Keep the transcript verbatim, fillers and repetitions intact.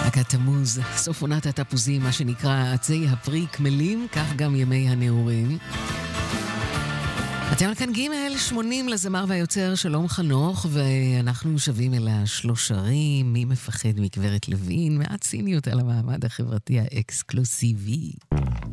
להקת תמוז, סוף עונת התפוזים, מה שנקרא עצי הפרי קמלים, כך גם ימי הנעורים. אתם כאן ג' שמונים לזמר והיוצר שלום חנוך, ואנחנו שווים אל השלושרים, מי מפחד מגברת לוין, מעט ציניות על המעמד החברתי האקסקלוסיבי.